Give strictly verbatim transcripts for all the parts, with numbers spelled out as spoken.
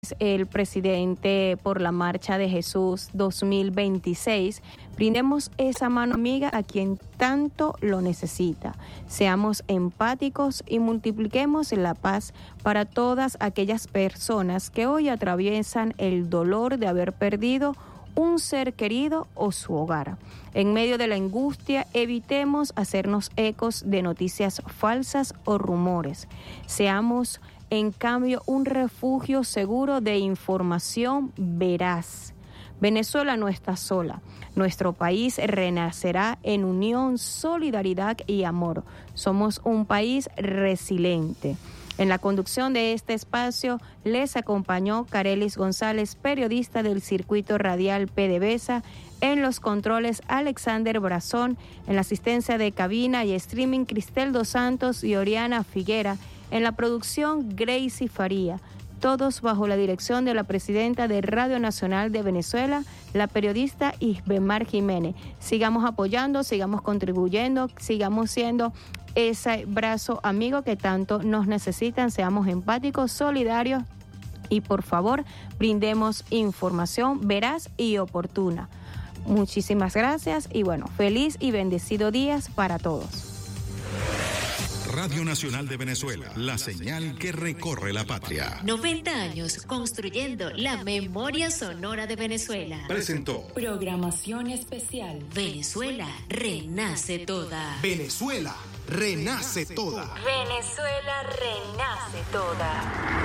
el presidente por la Marcha de Jesús dos mil veintiséis, brindemos esa mano amiga a quien tanto lo necesita. Seamos empáticos y multipliquemos la paz para todas aquellas personas que hoy atraviesan el dolor de haber perdido un ser querido o su hogar. En medio de la angustia, evitemos hacernos ecos de noticias falsas o rumores. Seamos en cambio, un refugio seguro de información veraz. Venezuela no está sola. Nuestro país renacerá en unión, solidaridad y amor. Somos un país resiliente. En la conducción de este espacio les acompañó Carelis González, periodista del Circuito Radial PDVSA. En los controles, Alexander Brazón. En la asistencia de cabina y streaming, Cristel Dos Santos y Oriana Figuera. En la producción, Gracie Faría. Todos bajo la dirección de la presidenta de Radio Nacional de Venezuela, la periodista Isbemar Jiménez. Sigamos apoyando, sigamos contribuyendo, sigamos siendo ese brazo amigo que tanto nos necesitan. Seamos empáticos, solidarios y, por favor, brindemos información veraz y oportuna. Muchísimas gracias y, bueno, feliz y bendecido días para todos. Radio Nacional de Venezuela, la señal que recorre la patria. noventa años construyendo la memoria sonora de Venezuela. Presentó programación especial. Venezuela renace toda. Venezuela renace toda. Venezuela renace toda.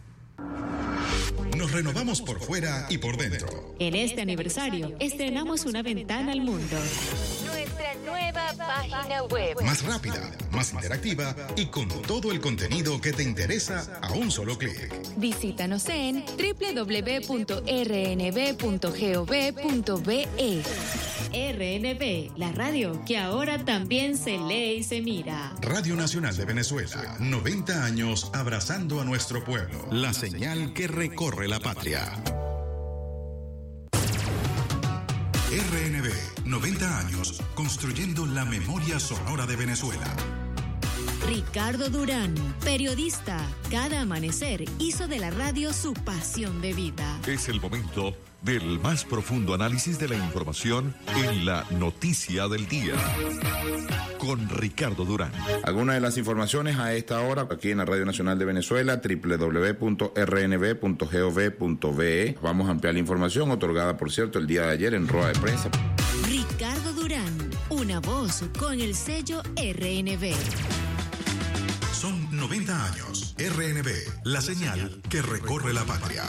Nos renovamos por fuera y por dentro. En este aniversario estrenamos una ventana al mundo. Nuestra nueva página web. Más rápida, más interactiva y con todo el contenido que te interesa a un solo clic. Visítanos en doble u doble u doble u punto r n b punto gov punto b e. R N B, la radio que ahora también se lee y se mira. Radio Nacional de Venezuela, noventa años abrazando a nuestro pueblo. La señal que recorre la patria. R N B, noventa años construyendo la memoria sonora de Venezuela. Ricardo Durán, periodista, cada amanecer hizo de la radio su pasión de vida. Es el momento del más profundo análisis de la información en la noticia del día. Con Ricardo Durán. Algunas de las informaciones a esta hora aquí en la Radio Nacional de Venezuela, doble u doble u doble u punto r n b punto gov punto b e. Vamos a ampliar la información otorgada, por cierto, el día de ayer en rueda de prensa. Ricardo Durán, una voz con el sello R N B. Son noventa años. R N B, la señal que recorre la patria.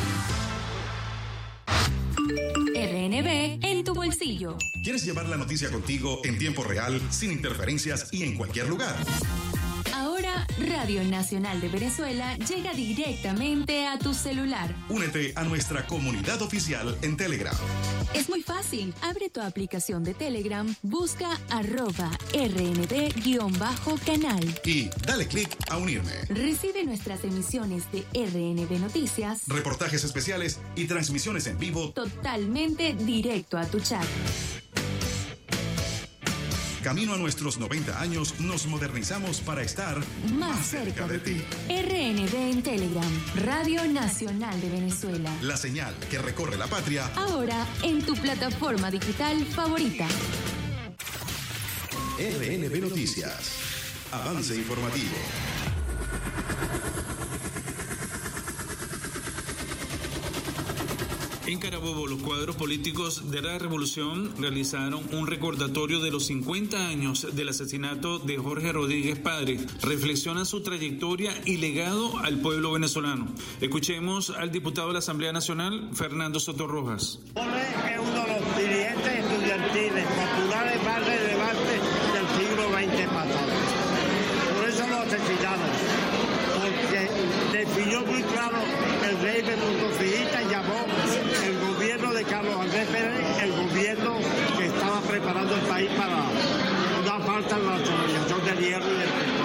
R N B en tu bolsillo. ¿Quieres llevar la noticia contigo en tiempo real, sin interferencias y en cualquier lugar? Ahora, Radio Nacional de Venezuela llega directamente a tu celular. Únete a nuestra comunidad oficial en Telegram. Es muy fácil. Abre tu aplicación de Telegram, busca arroba rnb-canal. Y dale clic a unirme. Recibe nuestras emisiones de R N B Noticias, reportajes especiales y transmisiones en vivo totalmente directo a tu chat. Camino a nuestros noventa años, nos modernizamos para estar más, más cerca, cerca de ti. R N B en Telegram, Radio Nacional de Venezuela. La señal que recorre la patria. Ahora en tu plataforma digital favorita. R N B Noticias. Avance informativo. En Carabobo, los cuadros políticos de la revolución realizaron un recordatorio de los cincuenta años del asesinato de Jorge Rodríguez Padre. Reflexionan su trayectoria y legado al pueblo venezolano. Escuchemos al diputado de la Asamblea Nacional, Fernando Soto Rojas. Jorge es uno de los dirigentes estudiantiles populares más relevantes del siglo veinte pasado. Por eso lo asesinaron, porque definió muy claro el régimen autosofista y llamó el gobierno de Carlos Andrés Pérez el gobierno que estaba preparando el país para una falta de nacionalización del hierro y del petróleo.